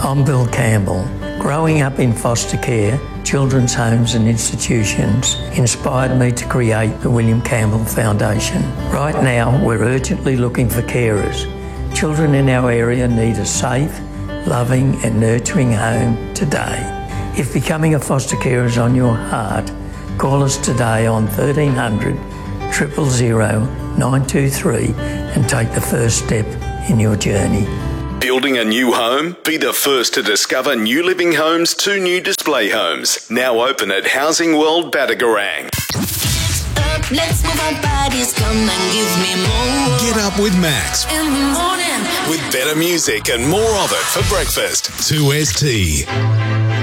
I'm Bill Campbell. Growing up in foster care, children's homes and institutions inspired me to create the William Campbell Foundation. Right now, we're urgently looking for carers. Children in our area need a safe, loving and nurturing home today. If becoming a foster carer is on your heart, call us today on 1300 000 923 and take the first step in your journey. Building a new home? Be the first to discover New Living Homes' 2 new display homes, now open at Housing World Batagaran. Let's move our bodies, come and give me more. Get up with Max. In the morning. With better music and more of it for breakfast. 2ST.